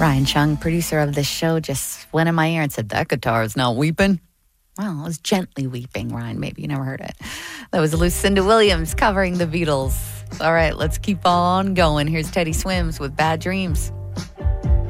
Ryan Chung, producer of this show, just went in my ear and said, that guitar is not weeping. Well, it was gently weeping, Ryan. Maybe you never heard it. That was Lucinda Williams covering the Beatles. All right, let's keep on going. Here's Teddy Swims with Bad Dreams.